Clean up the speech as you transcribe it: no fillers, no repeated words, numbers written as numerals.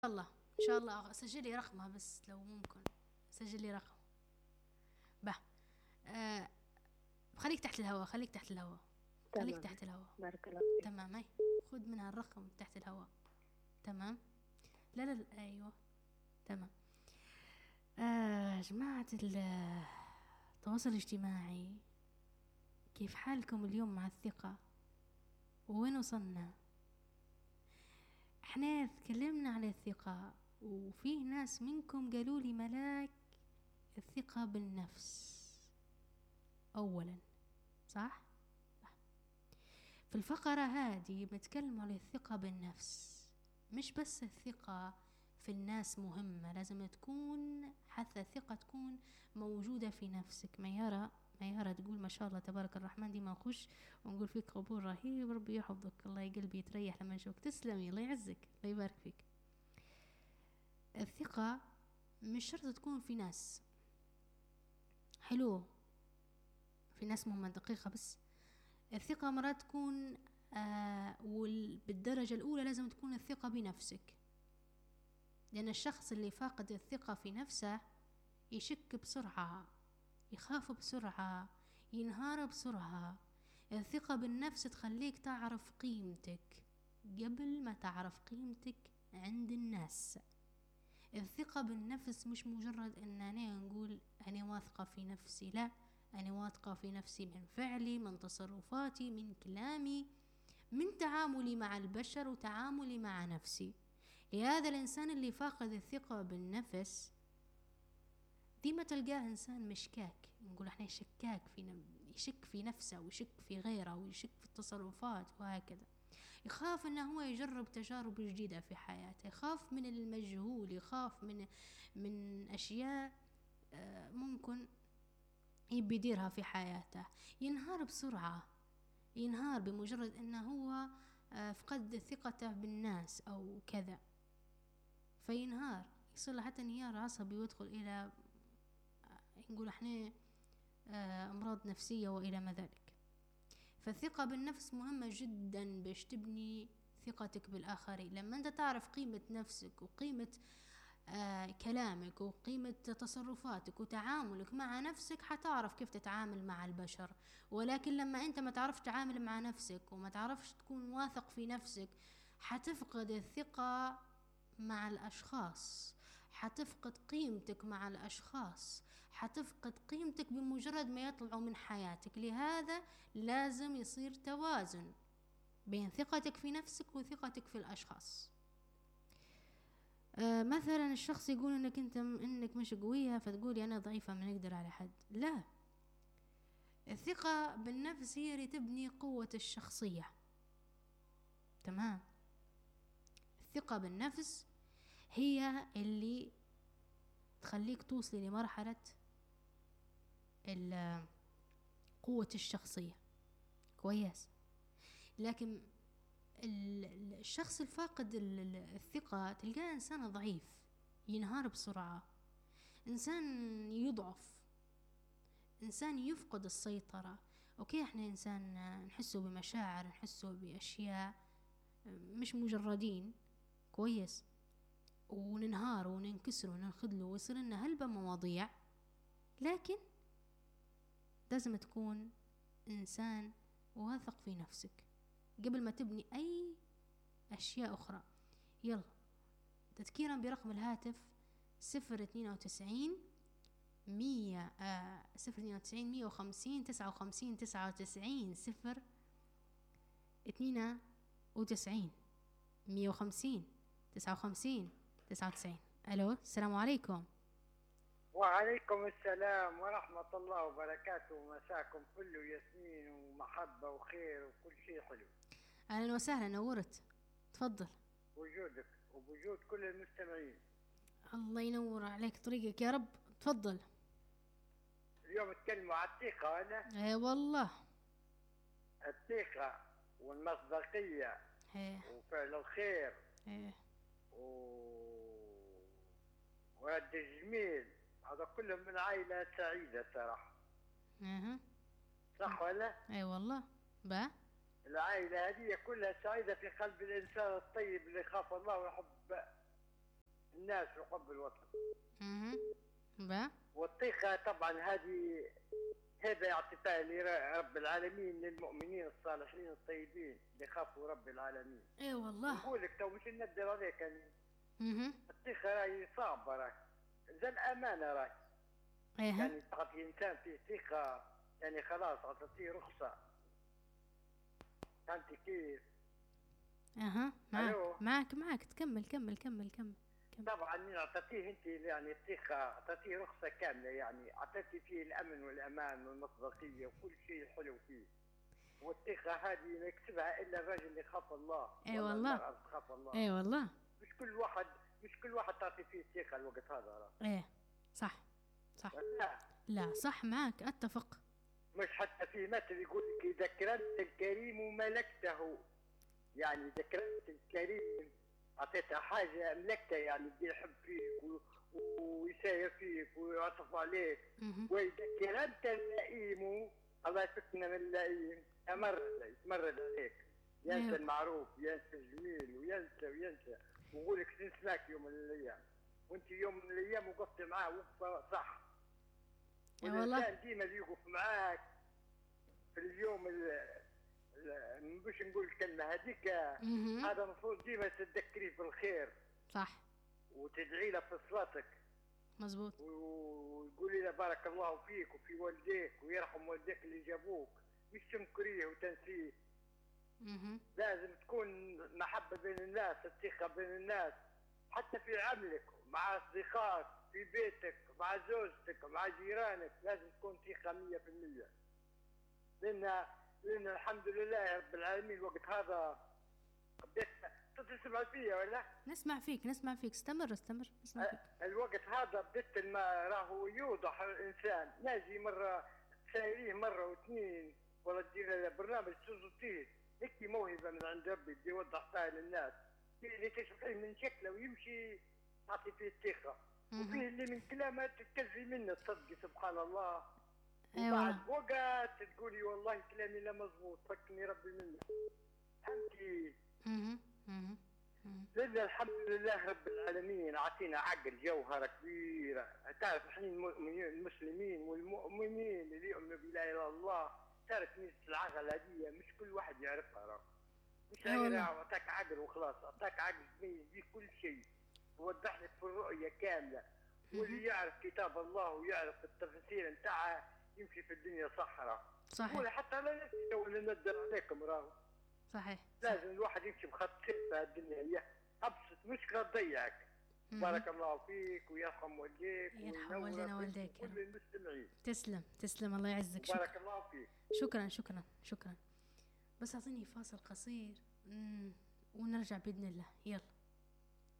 الله ان شاء الله سجلي رقمها بس لو ممكن. سجلي رقم. به. آه خليك تحت الهواء، خليك تحت الهواء، خليك تمام. تحت الهواء. بارك الله فيك. تمام، اي خذ منها الرقم تحت الهواء. تمام. لا لا, لا. ايوه تمام. جماعة التواصل الاجتماعي، كيف حالكم اليوم مع الثقة؟ وين وصلنا؟ احنا تكلمنا عن الثقة، وفيه ناس منكم قالوا لي ملاك الثقة بالنفس أولا، صح؟ في الفقرة هذه بنتكلم عن الثقة بالنفس. مش بس الثقة في الناس مهمة، لازم تكون حتى الثقة تكون موجودة في نفسك. ميارة تقول ما شاء الله تبارك الرحمن، دي ما نخش ونقول فيك قبول رهيب، ربي يحفظك، الله قلبي يتريح لما نشوفك. تسلمي، الله يعزك، الله يبارك فيك. الثقة مش شرط تكون في ناس، حلو، في ناس مهمة دقيقة، بس الثقة مرات تكون بالدرجة الأولى لازم تكون الثقة بنفسك. لأن الشخص اللي فاقد الثقة في نفسه يشك بسرعة، يخاف بسرعة، ينهار بسرعة. الثقة بالنفس تخليك تعرف قيمتك قبل ما تعرف قيمتك عند الناس. الثقة بالنفس مش مجرد ان انا نقول انا واثقة في نفسي، لا، انا واثقة في نفسي من فعلي، من تصرفاتي، من كلامي، من تعاملي مع البشر وتعاملي مع نفسي. لهذا الانسان اللي فاقد الثقة بالنفس ديما تلقاه انسان مشكاك، نقول احنا شكاك يشك في نفسه ويشك في غيره ويشك في التصرفات وهكذا. يخاف انه هو يجرب تجارب جديدة في حياته، يخاف من المجهول، يخاف من اشياء ممكن يبي يديرها في حياته. ينهار بسرعة، ينهار بمجرد انه هو فقد ثقته بالناس او كذا، فينهار، يصير له حتى انهيار عصبي ويدخل الى نقول احنا امراض نفسية والى ما ذلك. فالثقة بالنفس مهمة جدا باش تبني ثقتك بالآخرين. لما أنت تعرف قيمة نفسك وقيمة كلامك وقيمة تصرفاتك وتعاملك مع نفسك، حتعرف كيف تتعامل مع البشر. ولكن لما أنت ما تعرفش تتعامل مع نفسك وما تعرفش تكون واثق في نفسك، حتفقد الثقة مع الأشخاص، حتفقد قيمتك مع الأشخاص، حتفقد قيمتك بمجرد ما يطلعوا من حياتك. لهذا لازم يصير توازن بين ثقتك في نفسك وثقتك في الأشخاص. مثلا الشخص يقول انك مش قوية، فتقولي انا ضعيفة ما نقدر على حد. لا، الثقة بالنفس هي اللي تبني قوة الشخصية. تمام. الثقة بالنفس هي اللي تخليك توصلي لمرحلة قوة الشخصية. كويس. لكن الشخص الفاقد الثقة تلقاه إنسان ضعيف، ينهار بسرعة، إنسان يضعف، إنسان يفقد السيطرة. أوكي، إحنا إنسان نحسه بمشاعر، نحسه بأشياء، مش مجردين. كويس. وننهار وننكسر وننخذله ويصير لنا هلبة مواضيع. لكن لازم تكون إنسان واثق في نفسك قبل ما تبني أي أشياء أخرى. يلا، تذكيرا برقم الهاتف 092 100 092 150 59 99 092 150 59 99. ألو، السلام عليكم. وعليكم السلام ورحمة الله وبركاته. مساكم كله ياسمين ومحبة وخير وكل شيء حلو. أهلا وسهلا، نورت، تفضل. وجودك وبوجود كل المستمعين. الله ينور عليك طريقك يا رب، تفضل. اليوم اتكلموا على الثقة ولا؟ اي والله. الثقة والمصداقية وفعل الخير ورد الجميل، هذا كلهم من عائلة سعيدة صراحة. صح ولا؟ اي والله. العائلة هذه كلها سعيدة في قلب الإنسان الطيب اللي يخاف الله ويحب الناس وحب الوطن. با والطيخة طبعا هذا اعطيتها لرب العالمين للمؤمنين الصالحين الطيبين اللي خافوا رب العالمين. اي والله نقول لك تو مش ندر عليك يعني. اها الطيخة راهي صعبة، راهي زي الأمانة راهي. يعني تعطي إنسان فيه ثقة يعني خلاص عطيتيه رخصة. فهمتي كيف؟ اها معك تكمل كمل. طبعا اعطيتيه انت يعني الثقة، اعطيتيه رخصة كاملة، يعني اعطيتي فيه الأمن والأمان والمصداقية وكل شيء حلو فيه. والثقة هذه ما يكسبها إلا الرجل اللي خاف الله. اي والله خاف الله. اي والله مش كل واحد تعطي فيه الثقة الوقت هذا. ايه صح لا صح معك اتفق. مش حتى في مثل يقول لك إذا كرمت الكريم ملكته، يعني إذا كرمت الكريم أعطيته حاجة ملكته، يعني بدي يحب فيك ويساير فيك ويعطف عليك. وإذا كرمت اللئيم الله يفكنا من اللئيم يتمرد عليك، ينسى المعروف ينسى الجميل وينسى ويقول لك سنسمعك يوم من الأيام، وأنت يوم من الأيام وقفت معاه وقفة صح. والإنسان ديما اللي يوقف معاك في اليوم مش نقول الكلمة هذيك، هذا المفروض ديما تتذكريه بالخير صح، وتدعي له في صلاتك مزبوط، ويقولي له بارك الله فيك وفي والديك ويرحم والديك اللي جابوك، مش تنكريه وتنسيه. لازم تكون محبة بين الناس، الثقة بين الناس، حتى في عملك مع أصدقائك في بيتك مع زوجتك مع جيرانك، لازم تكون ثقة 100%. لأن الحمد لله رب العالمين الوقت هذا بديت تسمع فيا ولا؟ نسمع فيك استمر نسمع فيك. الوقت هذا بديت ما راهو يوضح الإنسان، ناجي مرة تسايريه مرة واثنين ولا تدير له برنامج تزوتيه، هيك موهبة من عند ربي بدي يوضح فيها للناس، فيه اللي تشوفيه من شكله ويمشي تعطي فيه الثقة، وفيه اللي من كلامه تتكذبي منه تصدقي سبحان الله. وبعد وقت تقولي والله كلامي لا مضبوط فكني ربي منه. فهمتي؟ لله الحمد لله رب العالمين عطينا عقل جوهرة كبيرة. تعرف احنا المسلمين والمؤمنين اللي يؤمنوا بلا اله الا الله، تعرف ميزة العقل هذه مش كل واحد يعرفها، راه مش اعطاك عقل وخلاص، اعطاك عقل تميز بيه كل شيء، ووضح لك في الرؤية كاملة. واللي يعرف كتاب الله ويعرف التفسير نتاعها يمشي في الدنيا صحراء. صحيح. ولا حتى لا نسيت ولا ندر عليكم راهو. صحيح. لازم الواحد يمشي بخط سير في الدنيا، هي ابسط مشكلة تضيعك. بارك الله فيك ويرحم والديك ويرحم والدينا والديك كل المستمعين. تسلم الله يعزك. بارك الله فيك. شكرا. بس اعطيني فاصل قصير ونرجع باذن الله. يلا.